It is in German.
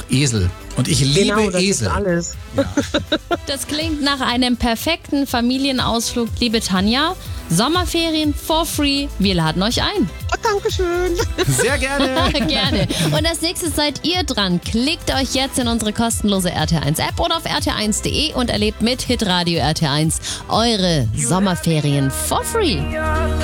Esel. Und ich liebe Genau, das Esel. ist alles. Ja. Das klingt nach einem perfekten Familienausflug, liebe Tanja. Sommerferien for free, wir laden euch ein. Oh, Dankeschön. Sehr gerne. Gerne. Und als nächstes seid ihr dran. Klickt euch jetzt in unsere kostenlose RT1-App oder auf rt1.de und erlebt mit Hitradio RT1 eure Sommerferien for free.